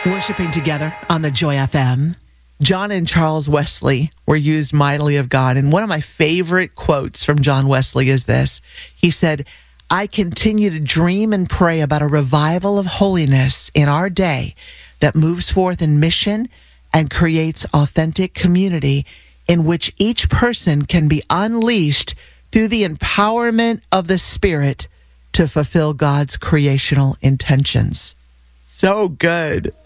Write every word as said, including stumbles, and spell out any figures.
Worshiping together on the Joy F M. John and Charles Wesley were used mightily of God. And one of my favorite quotes from John Wesley is this. He said, I continue to dream and pray about a revival of holiness in our day that moves forth in mission and creates authentic community in which each person can be unleashed through the empowerment of the Spirit to fulfill God's creational intentions. So good.